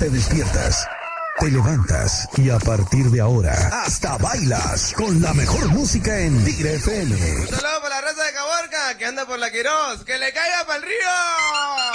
te despiertas, te levantas y a partir de ahora hasta bailas con la mejor música en Tigre FM. Un saludo para la raza de Caborca que anda por la Quirós. ¡Que le caiga para el río!